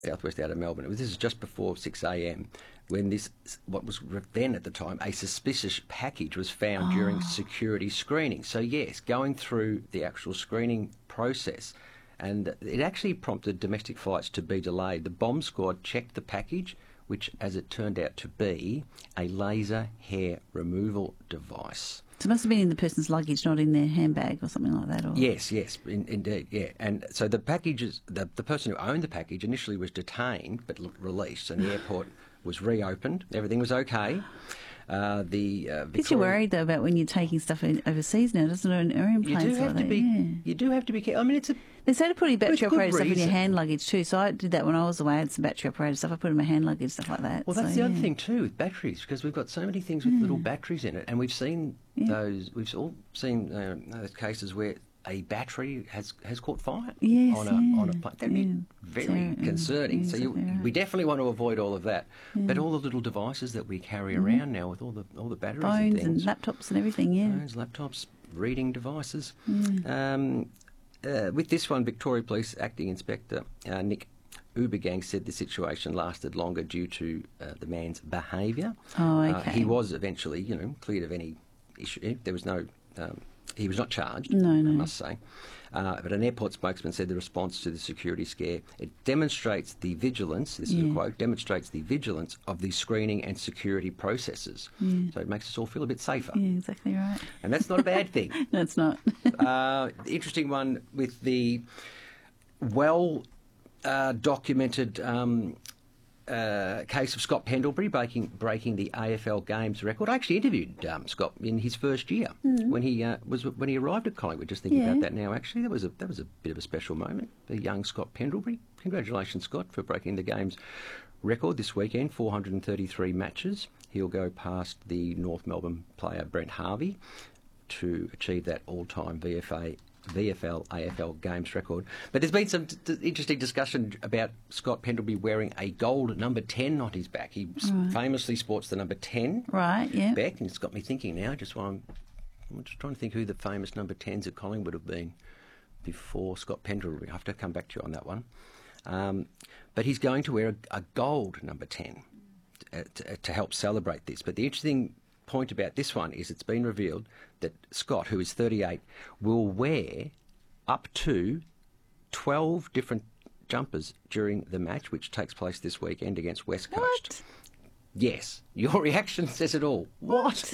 southwest out of Melbourne. This is just before 6 a.m. when what was then at the time, a suspicious package was found during security screening. So yes, going through the actual screening process, and it actually prompted domestic flights to be delayed. The bomb squad checked the package, which, as it turned out to be, a laser hair removal device. So it must have been in the person's luggage, not in their handbag or something like that. Or... Yes, indeed, yeah. And so the packages, the person who owned the package initially was detained but released, and the airport was reopened. Everything was okay. Because you're worried, though, about when you're taking stuff overseas now, doesn't it? Airplanes like that. You do have to be careful. I mean, they say to put battery-operated stuff in your hand luggage too, so I did that when I was away. I had some battery-operated stuff. I put it in my hand luggage, stuff like that. Well, that's the other thing too with batteries, because we've got so many things with little batteries in it, and we've seen those. We've all seen those cases where a battery has caught fire on a plane. That'd be very concerning. So we definitely want to avoid all of that. But all the little devices that we carry around now with all the batteries phones and things, and laptops and everything, phones, laptops, reading devices. With this one, Victoria Police Acting Inspector Nick Ubergang said the situation lasted longer due to the man's behaviour. Oh, okay. He was eventually, cleared of any issue. There was no. He was not charged, no. I must say. But an airport spokesman said the response to the security scare, it demonstrates the vigilance, this is a quote, demonstrates the vigilance of the screening and security processes. So it makes us all feel a bit safer. Yeah, exactly right. And that's not a bad thing. No, it's not. The interesting one with the documented case of Scott Pendlebury breaking the AFL Games record. I actually interviewed Scott in his first year when he arrived at Collingwood. Just thinking about that now, actually, that was a bit of a special moment. The young Scott Pendlebury. Congratulations, Scott, for breaking the Games record this weekend. 433 matches. He'll go past the North Melbourne player Brent Harvey to achieve that all-time VFL AFL Games record. But there's been some interesting discussion about Scott Pendlebury wearing a gold number 10 on his back. He famously sports the number 10 back, and it's got me thinking now, just while I'm just trying to think who the famous number 10s at Collingwood have been before Scott Pendlebury. I have to come back to you on that one. But he's going to wear a gold number 10 to help celebrate this. But the interesting point about this one is it's been revealed that Scott, who is 38, will wear up to 12 different jumpers during the match, which takes place this weekend against West Coast. What? Yes. Your reaction says it all. What?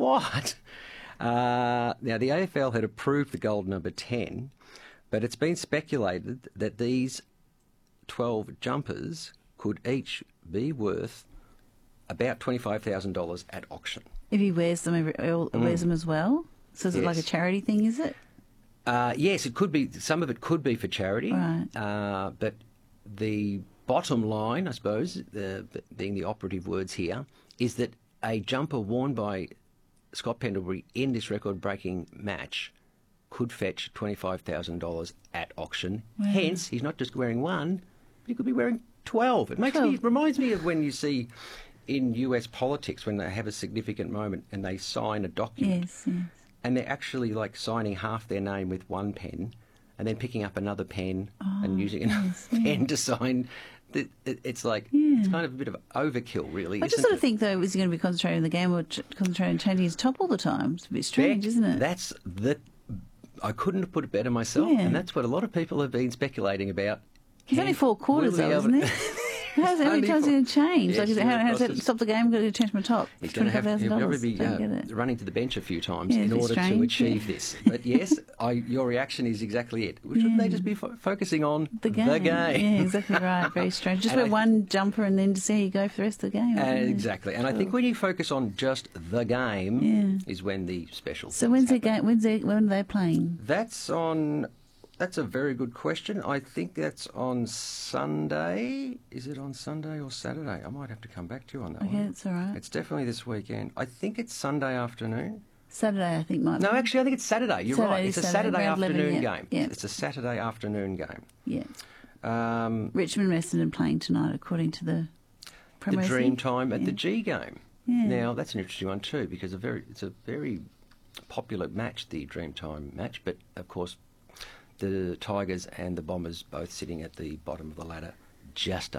Now, the AFL had approved the gold number 10, but it's been speculated that these 12 jumpers could each be worth about $25,000 at auction. If he wears them, wears them as well? So is it like a charity thing, is it? Yes, it could be. Some of it could be for charity. Right. But the bottom line, I suppose, being the operative words here, is that a jumper worn by Scott Pendlebury in this record-breaking match could fetch $25,000 at auction. Wow. Hence, he's not just wearing one, but he could be wearing 12. It reminds me of when you see in US politics when they have a significant moment and they sign a document. Yes. And they're actually like signing half their name with one pen and then picking up another pen and using another pen to sign. It's like, it's kind of a bit of overkill, really. I just sort of think, though, is he going to be concentrating on the game or concentrating on changing his top all the time? It's a bit strange, isn't it? I couldn't have put it better myself, and that's what a lot of people have been speculating about. He's only 4 quarters, though, isn't he? How many times is he going to change? Yes, how does that stop the game? I'm going to change my top. He's going to have to be running to the bench a few times in order to achieve this. But yes, your reaction is exactly it. Shouldn't they just be focusing on the game? Yeah, exactly right. Very strange. Just wear one jumper and then to see how you go for the rest of the game. Exactly. And I think when you focus on just the game is when the special. So when's the game? When are they playing? That's a very good question. I think that's on Sunday. Is it on Sunday or Saturday? I might have to come back to you on that one. Okay, that's all right. It's definitely this weekend. I think it's Sunday afternoon. Saturday, I think, might be. No, actually, I think it's Saturday. You're right. It's a Saturday afternoon 11, game. Yeah. It's a Saturday afternoon game. Yeah. Richmond Essendon playing tonight, according to the promo. The Dreamtime at the G game. Yeah. Now, that's an interesting one too, because it's a very popular match, the Dreamtime match, but, of course, the Tigers and the Bombers both sitting at the bottom of the ladder, just